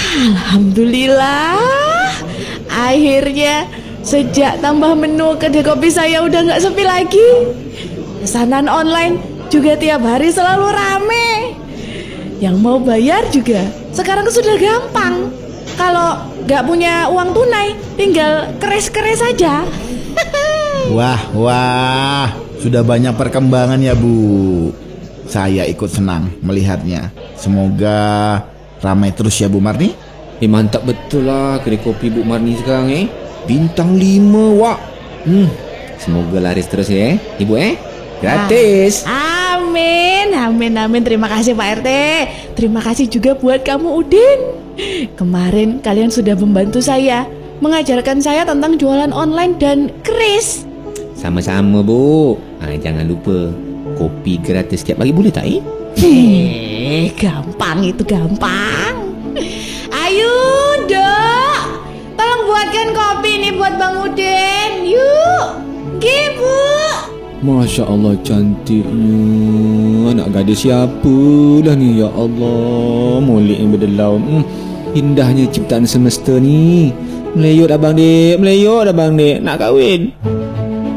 Alhamdulillah. Akhirnya sejak tambah menu kedai kopi saya udah nggak sepi lagi. Pesanan online juga tiap hari selalu rame. Yang mau bayar juga sekarang sudah gampang. Kalau nggak punya uang tunai, tinggal keres-keres saja. Wah, sudah banyak perkembangan ya Bu. Saya ikut senang melihatnya. Semoga ramai terus ya Bu Marni. Mantap betul lah kedai kopi Bu Marni sekarang Bintang 5 wak. Semoga laris terus ya Ibu Gratis. Amin. Terima kasih Pak RT. Terima kasih juga buat kamu Udin. Kemarin kalian sudah membantu saya, mengajarkan saya tentang jualan online dan keris. Sama-sama Bu. Jangan lupa kopi gratis setiap pagi boleh tak Gampang itu gampang. Ayo Dok, tolong buatkan kopi nih buat Bang Udin. Yuk, Bu. Masya Allah cantiknya. Anak gadis siapa dah ni ya Allah. Molek yang berdelau. Indahnya ciptaan semesta ni. Meleyut abang dek, nak kahwin.